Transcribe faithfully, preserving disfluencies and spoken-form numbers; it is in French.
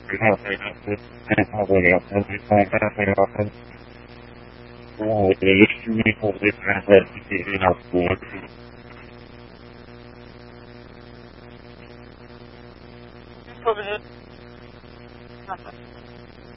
Oh, deixe me conversar aqui na fonte. Sobre...